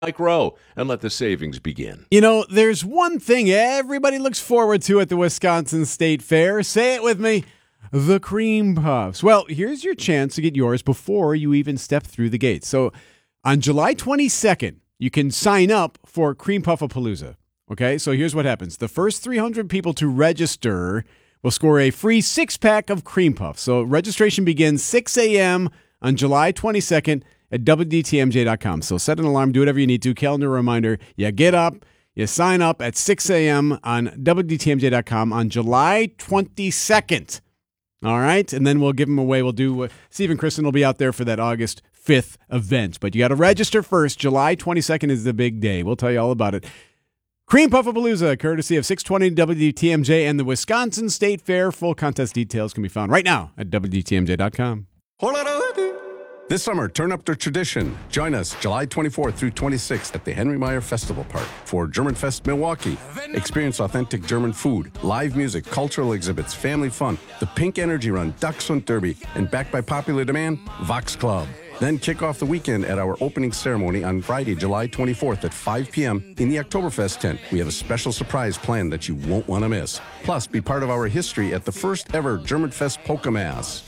Mike Rowe and let the savings begin. You know, there's one thing everybody looks forward to at the Wisconsin State Fair. Say it with me. The cream puffs. Well, here's your chance to get yours before you even step through the gates. So on July 22nd, you can sign up for Cream Puffapalooza. Okay, so here's what happens. The first 300 people to register will score a free 6-pack of cream puffs. So registration begins 6 a.m. on July 22nd at WDTMJ.com. So set an alarm, do whatever you need to, calendar reminder. You get up, you sign up at 6 a.m. on WDTMJ.com on July 22nd. All right, and then we'll give them away. We'll do, Steve and Kristen will be out there for that August 5th event. But you got to register first. July 22nd is the big day. We'll tell you all about it. Cream Puffapalooza, courtesy of 620 WDTMJ and the Wisconsin State Fair. Full contest details can be found right now at WDTMJ.com. This summer, turn up the tradition. Join us July 24th through 26th at the Henry Meyer Festival Park for Germanfest Milwaukee. Experience authentic German food, live music, cultural exhibits, family fun, the Pink Energy Run, Dachshund Derby, and backed by popular demand, Vox Club. Then kick off the weekend at our opening ceremony on Friday, July 24th at 5 p.m. in the Oktoberfest tent. We have a special surprise planned that you won't want to miss. Plus, be part of our history at the first ever Germanfest Polka Mass.